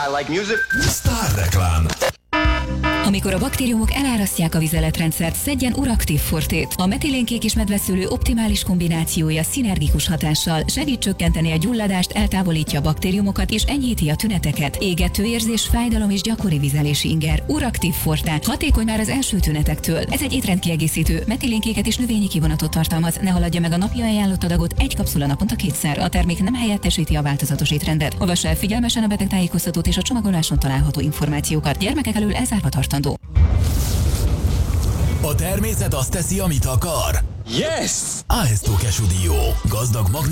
I like music. Sztárreklám. Amikor a baktériumok elárasztják a vizeletrendszert, szedjen Uraktív Fortét. A metilénkék és medveszőlő optimális kombinációja szinergikus hatással segít csökkenteni a gyulladást, eltávolítja a baktériumokat és enyhíti a tüneteket. Égető érzés, fájdalom és gyakori vizelési inger. Uraktív Forte. Hatékony már az első tünetektől. Ez egy étrendkiegészítő, metilénkéket és növényi kivonatot tartalmaz. Ne haladja meg a napi ajánlott adagot, egy kapszula naponta 2-szer. A termék nem helyettesíti a változatos étrendet. Olvassa el figyelmesen a betegtájékoztatót és a csomagoláson található információkat. Gyermekek elől elzárva tartandó. A természet azt teszi, amit akar. Yes! Aesto Kesudió. Gazdag